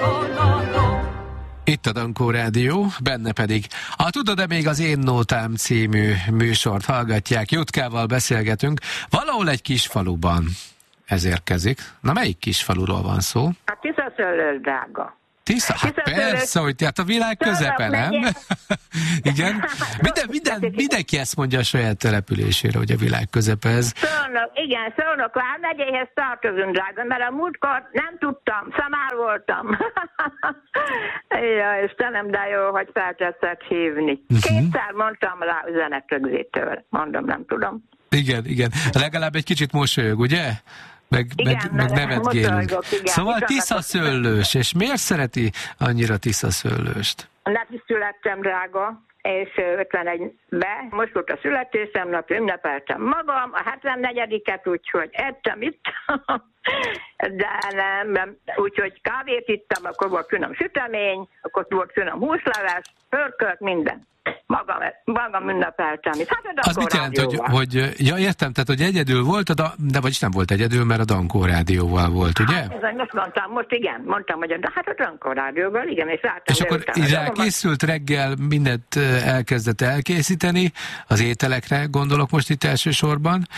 Itt a Dankó Rádió, benne pedig a Tudod-e még az Én Nótám című műsort hallgatják. Jutkával beszélgetünk, valahol egy kis faluban ez érkezik. Na, melyik kis faluról van szó? Hát Tiszaszöllős, drága. Hát persze, hogy hát a világ közepe, nem? Igen. Mindenki ezt mondja a saját településére, hogy a világ közepe ez. Szolnok vármegyéhez tartozunk, drága, mert a múltkor nem tudtam, szamár voltam. Ja, Istenem, de jó, hogy feltetszett hívni. Kétszer mondtam rá üzenetrögzítőre. Mondom, nem tudom. Igen. Legalább egy kicsit mosolyog, ugye? Meg nevetgélünk. Szóval Tiszaszöllős, és miért szereti annyira Tiszaszöllőst? Nem születtem, drága, és 51-ben, most volt a születésnap, ünnepeltem magam, a 74-et, úgyhogy ettem itt, de nem, úgyhogy kávét ittam, akkor volt finom sütemény, akkor volt finom húsleves, pörkölt, minden. Magam ünnepeltem itt. Hát az mit jelent, hogy ja, értem, tehát, hogy egyedül volt, de vagyis nem volt egyedül, mert a Dankó Rádióval volt, ugye? Hát, most mondtam, hogy a Dankó Rádióval, igen, és akkor készült reggel, mindent elkezdett elkészíteni, az ételekre gondolok most itt elsősorban,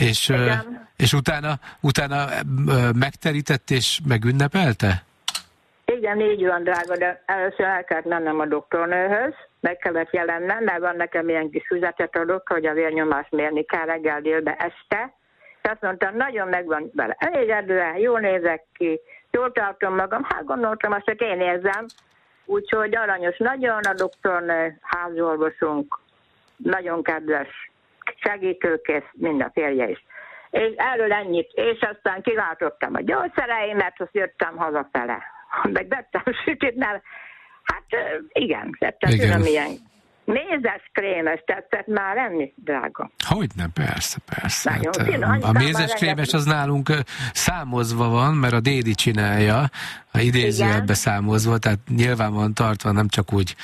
és utána megterített és megünnepelte? Igen, így van, drága, de először el kellett mennem a doktornőhöz, meg kellett jelennem, mert van nekem ilyen kis füzetet adok, hogy a vérnyomást mérni kell reggel, délbe, este. És azt mondtam, nagyon megvan vele elégedve, jól nézek ki, jól tartom magam, hát gondoltam, azt csak én érzem. Úgyhogy aranyos nagyon, a doktornő, házorvosunk, nagyon kedves, segítőkész, mind a férje is. És erről ennyit, és aztán kiváltottam a gyógyszereimet, azt jöttem hazafele. Meg vettem sütét, mert hát igen, tettem ilyen mézes krémes, tetszett már enni, drága. Hogyne, persze. Hát, a mézes krémes az nálunk számozva van, mert a dédi csinálja, a idézőjelbe számozva, tehát nyilván van tartva, nem csak úgy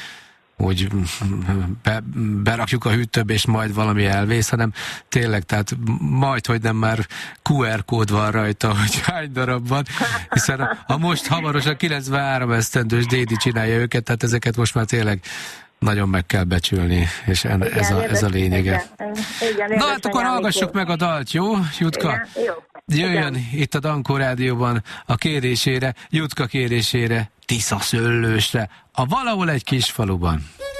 berakjuk a hűtőbe, és majd valami elvész, hanem tényleg, tehát hogy nem már QR kód van rajta, hogy hány darab van, hiszen a most hamarosan 93 esztendős dédi csinálja őket, tehát ezeket most már tényleg nagyon meg kell becsülni, és ez a lényege. Na hát akkor hallgassuk meg a dalt, jó, Jutka? Igen, jó. Jöjjön itt a Dankó Rádióban a kérésére, Jutka kérésére, Tiszaszöllősre, a valahol egy kis faluban.